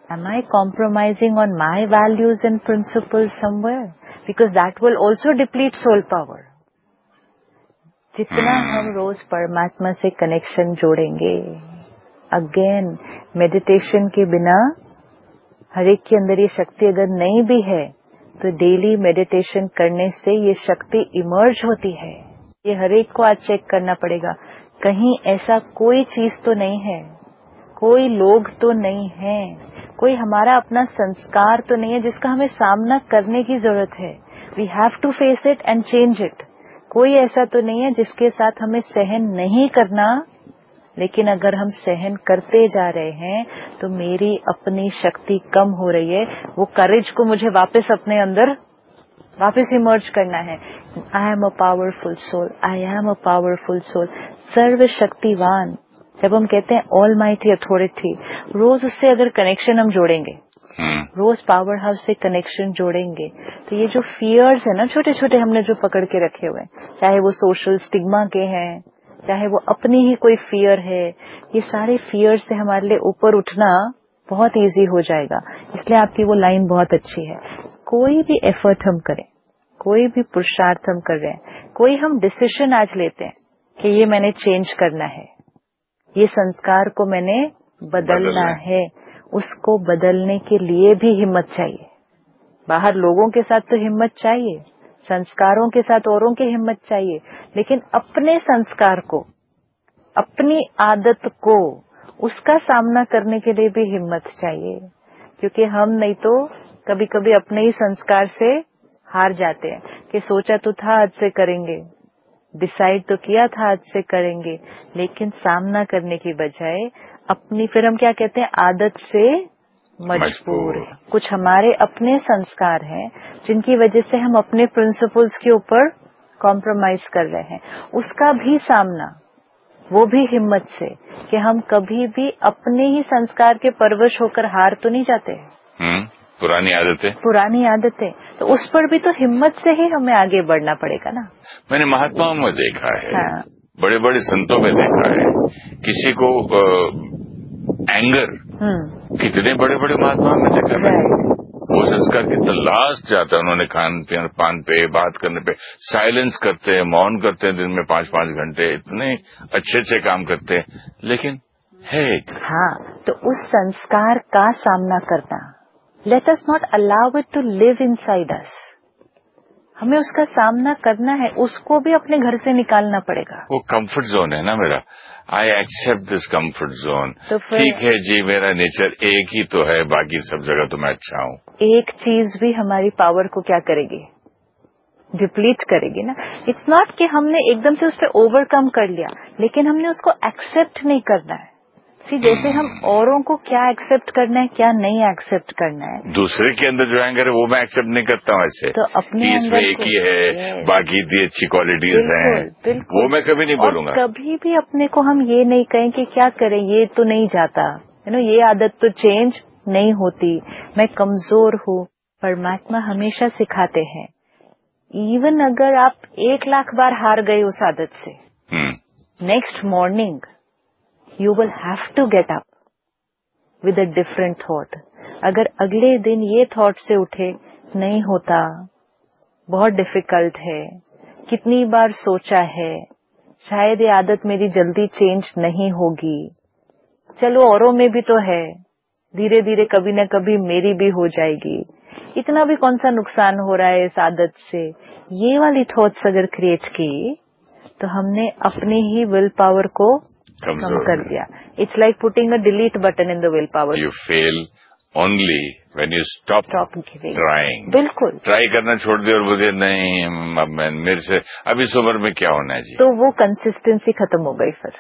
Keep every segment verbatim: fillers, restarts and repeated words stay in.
Am I compromising on my values and principles somewhere? Because that will also deplete soul power. जितना हम रोज परमात्मा से connection जोड़ेंगे, again meditation के बिना हर एक के अंदर ये शक्ति अगर नहीं भी है तो डेली मेडिटेशन करने से ये शक्ति इमर्ज होती है। ये हर एक को आज चेक करना पड़ेगा, कहीं ऐसा कोई चीज तो नहीं है, कोई लोग तो नहीं है, कोई हमारा अपना संस्कार तो नहीं है जिसका हमें सामना करने की जरूरत है। We have to face it and change it. कोई ऐसा तो नहीं है जिसके साथ हमें सहन नहीं करना, लेकिन अगर हम सहन करते जा रहे हैं तो मेरी अपनी शक्ति कम हो रही है। वो करेज को मुझे वापस अपने अंदर वापस इमर्ज करना है। I am a powerful soul, I am a powerful soul, सर्वशक्तिवान। जब हम कहते हैं ऑल माइटी अथॉरिटी, रोज उससे अगर कनेक्शन हम जोड़ेंगे, रोज पावर हाउस से कनेक्शन जोड़ेंगे, तो ये जो फियर्स है ना छोटे छोटे हमने जो पकड़ के रखे हुए हैं, चाहे वो सोशल स्टिग्मा के हैं, चाहे वो अपनी ही कोई फियर है, ये सारे फियर से हमारे लिए ऊपर उठना बहुत इजी हो जाएगा। इसलिए आपकी वो लाइन बहुत अच्छी है। कोई भी एफर्ट हम करें, कोई भी पुरुषार्थ हम कर रहे हैं, कोई हम डिसीजन आज लेते हैं कि ये मैंने चेंज करना है, ये संस्कार को मैंने बदलना है, उसको बदलने के लिए भी हिम्मत चाहिए। बाहर लोगों के साथ तो हिम्मत चाहिए, संस्कारों के साथ औरों की हिम्मत चाहिए, लेकिन अपने संस्कार को, अपनी आदत को, उसका सामना करने के लिए भी हिम्मत चाहिए। क्योंकि हम नहीं तो कभी कभी अपने ही संस्कार से हार जाते हैं कि सोचा तो था आज से करेंगे, डिसाइड तो किया था आज से करेंगे, लेकिन सामना करने की बजाय अपनी, फिर हम क्या कहते हैं, आदत से मजबूर। कुछ हमारे अपने संस्कार हैं जिनकी वजह से हम अपने प्रिंसिपल्स के ऊपर कॉम्प्रोमाइज कर रहे हैं, उसका भी सामना, वो भी हिम्मत से, कि हम कभी भी अपने ही संस्कार के परवश होकर हार तो नहीं जाते। हम्म, पुरानी आदतें पुरानी आदतें तो उस पर भी तो हिम्मत से ही हमें आगे बढ़ना पड़ेगा ना। मैंने महात्माओं में देखा है, हाँ। बड़े बड़े संतों में देखा है, किसी को एंगर, कितने बड़े बड़े महात्माओं में देखा है, वो संस्कार कितना लास्ट जाता है। उन्होंने खान पान पे, बात करने पे साइलेंस करते हैं, मौन करते हैं, दिन में पांच पांच घंटे, इतने अच्छे अच्छे काम करते हैं, लेकिन है। हाँ, तो उस संस्कार का सामना करना, let us not allow it to live inside us. हमें उसका सामना करना है, उसको भी अपने घर से निकालना पड़ेगा। वो कंफर्ट जोन है ना मेरा, I accept this comfort zone. तो ठीक है जी, मेरा नेचर एक ही तो है, बाकी सब जगह तो मैं अच्छा हूँ। एक चीज भी हमारी पावर को क्या करेगी, डिप्लीट करेगी ना। इट्स नॉट कि हमने एकदम से उस पर ओवरकम कर लिया, लेकिन हमने उसको एक्सेप्ट नहीं करना है। सी, जैसे हम औरों को क्या एक्सेप्ट करना है, क्या नहीं एक्सेप्ट करना है, दूसरे के अंदर जो एंगर है वो मैं एक्सेप्ट नहीं करता हूँ ऐसे, तो अपने इसमें एक ही है, बाकी इतनी अच्छी क्वालिटीज हैं, वो मैं कभी नहीं बोलूंगा। कभी भी अपने को हम ये नहीं कहें कि क्या करें, ये तो नहीं जाता, यू नो, ये आदत तो चेंज नहीं होती, मैं कमजोर हूँ। परमात्मा हमेशा सिखाते हैं, इवन अगर आप एक लाख बार हार गए उस आदत से, next morning you will have to get up with a different thought. अगर अगले दिन ये थॉट से उठे, नहीं होता, बहुत डिफिकल्ट है, कितनी बार सोचा है, शायद ये आदत मेरी जल्दी चेंज नहीं होगी, चलो औरों में भी तो है, धीरे धीरे कभी न कभी मेरी भी हो जाएगी, इतना भी कौन सा नुकसान हो रहा है इस आदत से, ये वाली थॉट्स अगर क्रिएट की तो हमने अपनी ही विल पावर को कम कर दिया। It's like putting a delete button in the will power. You fail only when you stop trying. बिल्कुल, ट्राई करना छोड़ दिया और बोले नहीं अब मैं, मेरे से अब इस उम्र में क्या होना है जी, तो वो कंसिस्टेंसी खत्म हो गई। फिर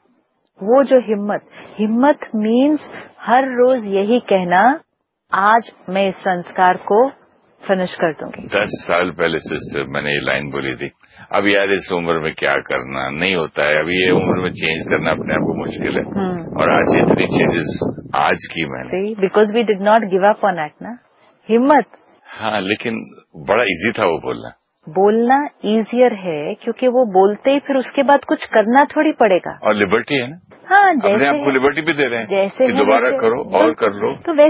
वो जो हिम्मत, हिम्मत मीन्स हर रोज यही कहना, आज मैं इस संस्कार को फिनिश कर दूंगी। दस साल पहले सिस्टर मैंने ये लाइन बोली थी, अब यार इस उम्र में क्या करना, नहीं होता है, अभी ये उम्र में चेंज करना अपने आप को मुश्किल है, और आज इतनी चेंजेस आज की मैंने, because we did not give up on it ना, हिम्मत। हाँ, लेकिन बड़ा इजी था वो बोलना। बोलना इजियर है क्योंकि वो बोलते ही फिर उसके बाद कुछ करना थोड़ी पड़ेगा, और लिबर्टी है ना। हाँ, जैसे अपने आप को लिबर्टी भी दे रहे हैं, जैसे दोबारा करो और कर लो। तो